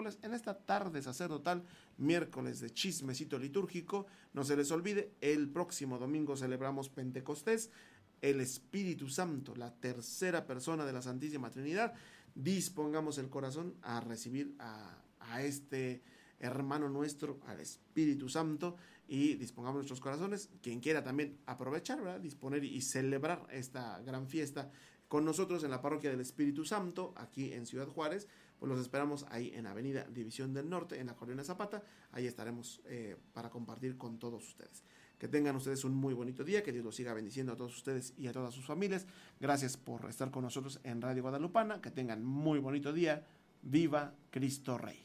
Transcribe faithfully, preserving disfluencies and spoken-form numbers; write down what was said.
miércoles, en esta tarde sacerdotal, miércoles de chismecito litúrgico. No se les olvide, el próximo domingo celebramos Pentecostés, el Espíritu Santo, la tercera persona de la Santísima Trinidad. Dispongamos el corazón a recibir a, a este hermano nuestro, al Espíritu Santo, y dispongamos nuestros corazones. Quien quiera también aprovechar, ¿verdad?, disponer y celebrar esta gran fiesta con nosotros en la Parroquia del Espíritu Santo, aquí en Ciudad Juárez, pues los esperamos ahí en Avenida División del Norte, en la Colonia Zapata. Ahí estaremos eh, para compartir con todos ustedes. Que tengan ustedes un muy bonito día, que Dios los siga bendiciendo a todos ustedes y a todas sus familias. Gracias por estar con nosotros en Radio Guadalupana. Que tengan muy bonito día. Viva Cristo Rey.